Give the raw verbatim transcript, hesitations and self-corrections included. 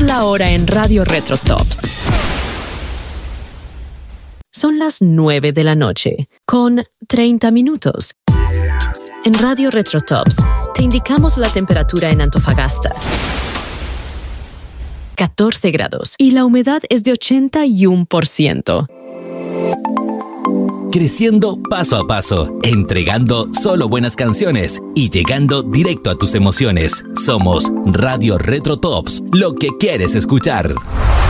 la hora en Radio Retro Tops. Son las nueve de la noche, con treinta minutos. En Radio Retro Tops te indicamos la temperatura en Antofagasta. catorce grados y la humedad es de ochenta y uno por ciento. Creciendo paso a paso, entregando solo buenas canciones y llegando directo a tus emociones. Somos Radio Retro Tops, lo que quieres escuchar.